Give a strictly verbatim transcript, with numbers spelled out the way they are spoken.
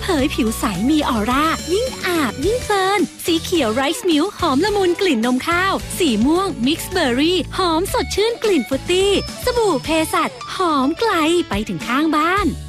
ยผิวใสมีออร่ายิ่งอาบยิ่งเพลินสีเขียวไรซ์มิลค์หอมละมุนกลิ่นนมข้าวสีม่วงมิกซ์เบอร์รี่หอมสดชื่นกลิ่นฟรุตตี้สบู่เพสัชหอมไกลไปถึงข้างบ้าน